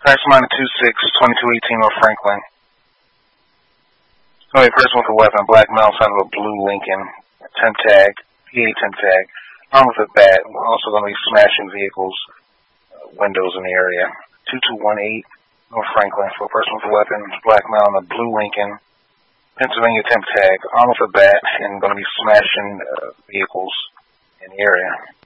Tax minor 26-2218 North Franklin. Okay, person with a weapon, black male inside of a blue Lincoln, temp tag, PA temp tag, armed with a bat. We're also going to be smashing vehicles, windows in the area. 2218 North Franklin for a person with a weapon, black male in a blue Lincoln, Pennsylvania temp tag, armed with a bat, and going to be smashing vehicles in the area.